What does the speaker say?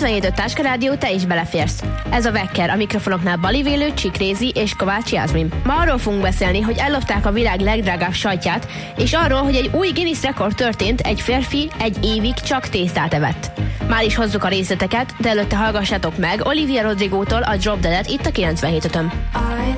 97.5 Táskarádió, te is beleférsz. Ez a Vekker, a mikrofonoknál Bali Vélő, Csikrézi és Kovács Jászmin. Ma arról fogunk beszélni, hogy ellopták a világ legdrágább sajtját, és arról, hogy egy új Guinness rekord történt, egy férfi egy évig csak tésztát evett. Már is hozzuk a részleteket, de előtte hallgassátok meg Olivia Rodrigo-tól a Drop Dead-et itt a 97.5-ön.